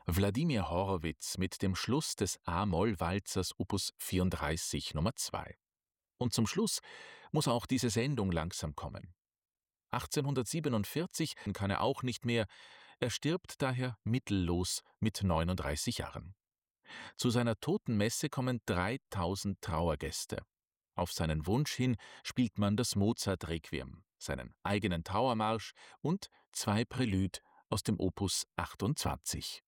Wladimir Horowitz mit dem Schluss des A-Moll-Walzers Opus 34 Nummer 2. Und zum Schluss muss auch diese Sendung langsam kommen. 1847 kann er auch nicht mehr, er stirbt daher mittellos mit 39 Jahren. Zu seiner Totenmesse kommen 3000 Trauergäste. Auf seinen Wunsch hin spielt man das Mozart-Requiem, seinen eigenen Trauermarsch und 2 Prälüd aus dem Opus 28.